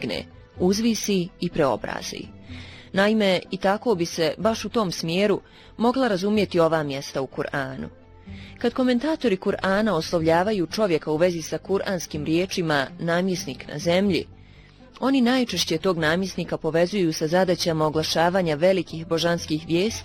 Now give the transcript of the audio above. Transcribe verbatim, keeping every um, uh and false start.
podigne, uzvisi i preobrazi. Naime, i tako bi se, baš u tom smjeru, mogla razumjeti ova mjesta u Kur'anu. Kad komentatori Kur'ana oslovljavaju čovjeka u vezi sa kur'anskim riječima namjesnik na zemlji, oni najčešće tog namjesnika povezuju sa zadaćama oglašavanja velikih božanskih vijesti